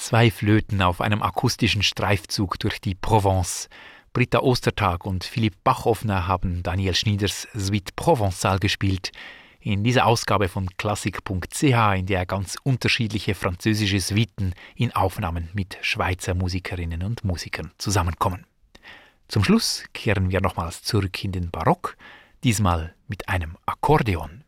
Zwei Flöten auf einem akustischen Streifzug durch die Provence. Britta Ostertag und Philipp Bachhoffner haben Daniel Schnieders Suite Provençale gespielt. In dieser Ausgabe von klassik.ch, in der ganz unterschiedliche französische Suiten in Aufnahmen mit Schweizer Musikerinnen und Musikern zusammenkommen. Zum Schluss kehren wir nochmals zurück in den Barock, diesmal mit einem Akkordeon.